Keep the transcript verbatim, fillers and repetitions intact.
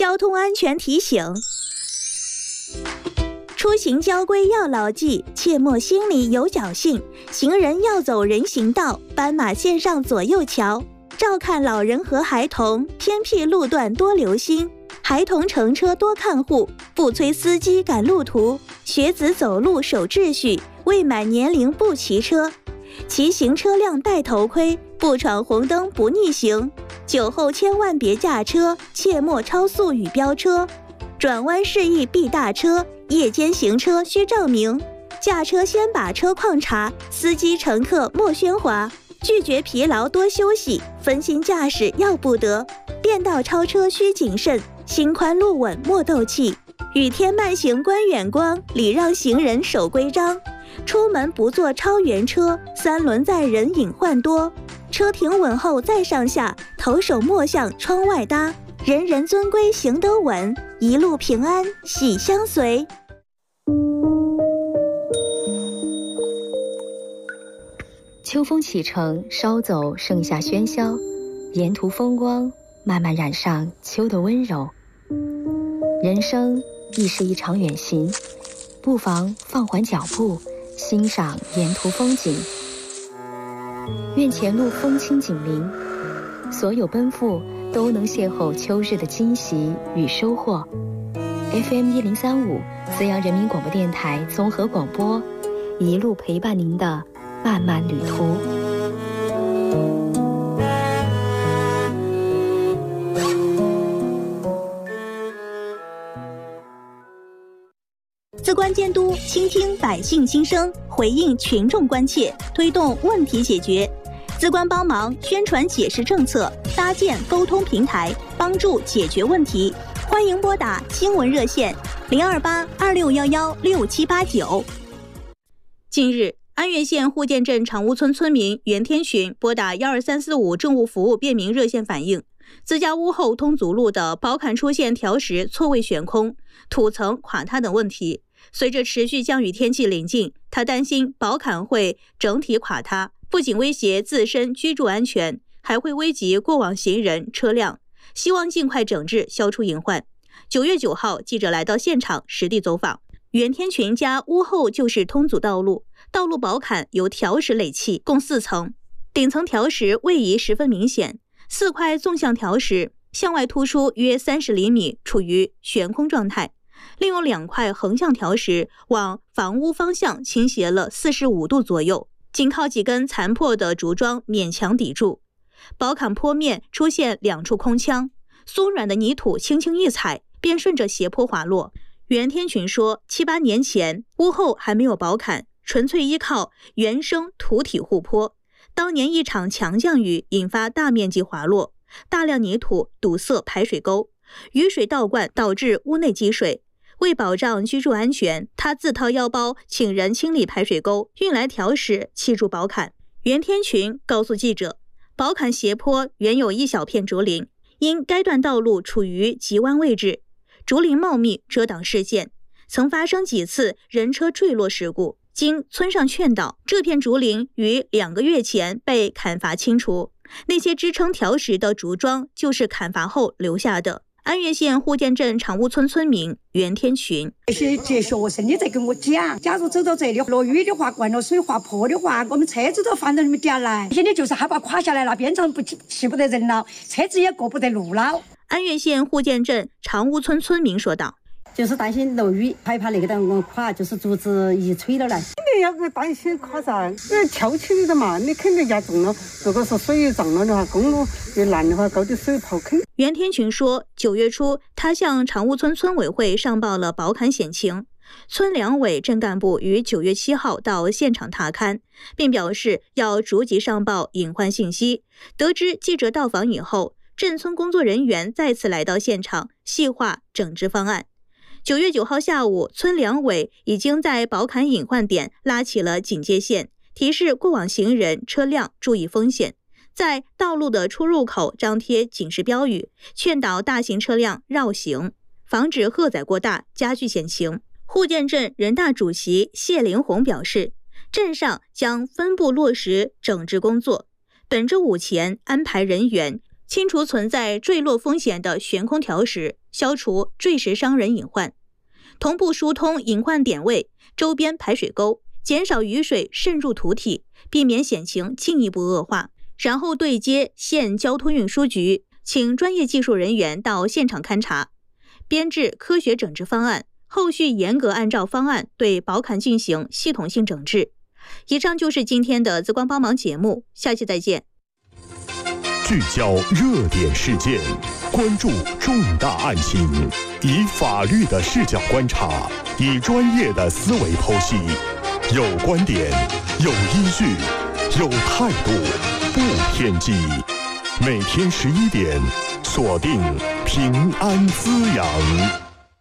交通安全提醒：出行交规要牢记，切莫心里有侥幸。行人要走人行道，斑马线上左右瞧。照看老人和孩童，偏僻路段多留心。孩童乘车多看护，不催司机赶路途。学子走路守秩序，未满年龄不骑车。骑行车辆戴头盔，不闯红灯不逆行。酒后千万别驾车，切莫超速与飙车。转弯示意避大车，夜间行车需照明。驾车先把车况查，司机乘客莫喧哗。拒绝疲劳多休息，分心驾驶要不得。变道超车需谨慎，心宽路稳莫斗气。雨天慢行观远光，礼让行人守规章。出门不坐超员车，三轮载人隐患多。车停稳后再上下，头手莫向窗外搭。人人遵规行得稳，一路平安喜相随。 秋风启程，稍走盛夏喧嚣，沿途风光慢慢染上秋的温柔。人生亦是一场远行，不妨放缓脚步，欣赏沿途风景。愿前路风轻锦鳞，所有奔赴都能邂逅秋日的惊喜与收获。F M 一零三五，资阳人民广播电台综合广播，一路陪伴您的漫漫旅途。 资关监督，倾听百姓心声，回应群众关切，推动问题解决。资关帮忙宣传解释政策，搭建沟通平台，帮助解决问题。欢迎拨打新闻热线零二八二六幺幺六七八九。近日，安岳县户建镇长屋村村民袁天群拨打一二三四五政务服务便民热线反映，自家屋后通祖路的宝坎出现条石错位悬空、土层垮塌等问题。随着持续降雨天气临近，他担心宝坎会整体垮塌，不仅威胁自身居住安全，还会危及过往行人车辆，希望尽快整治，消除隐患。九月九号，记者来到现场实地走访，袁天群家屋后就是通祖道路，道路宝坎由条石垒砌，共四层，顶层条石位移十分明显，四块纵向条石向外突出约三十厘米，处于悬空状态。另有两块横向条石往房屋方向倾斜了四十五度左右，仅靠几根残破的竹桩勉强抵住。宝坎坡面出现两处空腔，松软的泥土轻轻一踩，便顺着斜坡滑落。袁天群说，七八年前屋后还没有宝坎，纯粹依靠原生土体护坡。当年一场强降雨引发大面积滑落，大量泥土堵塞排水沟，雨水倒灌导致屋内积水。为保障居住安全，他自掏腰包请人清理排水沟，运来条石砌筑宝坎。袁天群告诉记者，宝坎斜坡原有一小片竹林，因该段道路处于急弯位置，竹林茂密遮挡视线，曾发生几次人车坠落事故。经村上劝导，这片竹林于两个月前被砍伐清除，那些支撑条石的竹桩就是砍伐后留下的。安岳县户建镇长屋村村民袁天群， 这些接学生的在跟我讲，假如走到这里落雨的话，灌了水滑坡的话，我们车子都放到那么点来，现在就是害怕垮下来了，边上不骑不得人了，车子也过不得路了。 安岳县户建镇长屋村村民说道， 就是担心落雨，害怕那个等我垮，就是竹子一吹了来。 肯定要担心垮噻，因为跳起来的嘛，你肯定压重了。如果是水涨了的话，公路一烂的话，高的水泡肯。 袁天群说，九月初他向长屋村村委会上报了宝坎险情，村两委镇干部于九月七号到现场踏勘，并表示要逐级上报隐患信息。得知记者到访以后，镇村工作人员再次来到现场，细化整治方案。九月九号下午，村两委已经在宝坎隐患点拉起了警戒线，提示过往行人车辆注意风险，在道路的出入口张贴警示标语，劝导大型车辆绕行，防止荷载过大加剧险情。户建镇人大主席谢林红表示，镇上将分步落实整治工作，本周五前安排人员清除存在坠落风险的悬空条石，消除坠石伤人隐患；同步疏通隐患点位、周边排水沟，减少雨水渗入土体，避免险情进一步恶化。然后对接县交通运输局，请专业技术人员到现场勘查，编制科学整治方案，后续严格按照方案对宝坎进行系统性整治。以上就是今天的资光帮忙节目，下期再见。 聚焦热点事件，关注重大案情，以法律的视角观察，以专业的思维剖析，有观点，有依据，有态度，不偏激。每天十一点，锁定平安滋养。